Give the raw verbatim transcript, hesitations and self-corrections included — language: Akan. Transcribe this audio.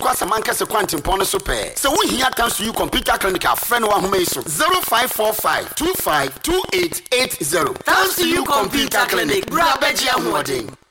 kwa samanka se kwantim pon so pe se wo hia Thanks to You Computer Clinic afre no ahoma iso zero five four five two five two eight eight zero. Thanks to You Computer Clinic bra beji ahoden.